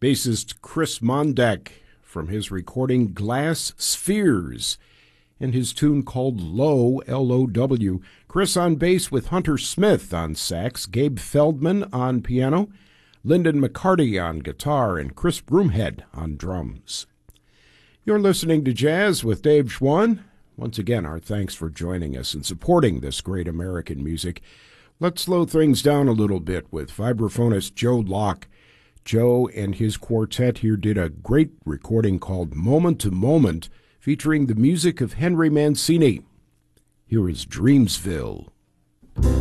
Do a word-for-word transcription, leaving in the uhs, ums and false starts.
bassist Chris Mondek from his recording Glass Spheres and his tune called Low, L O W. Chris on bass with Hunter Smith on sax, Gabe Feldman on piano, Lyndon McCarty on guitar, and Chris Broomhead on drums. You're listening to Jazz with Dave Schwann. Once again, our thanks for joining us and supporting this great American music. Let's slow things down a little bit with vibraphonist Joe Locke. Joe and his quartet here did a great recording called Moment to Moment, featuring the music of Henry Mancini. Here is Dreamsville.